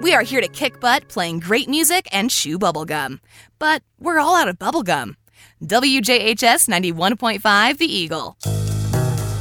We are here to kick butt, playing great music and chew bubblegum. But we're all out of bubblegum. WJHS 91.5 The Eagle.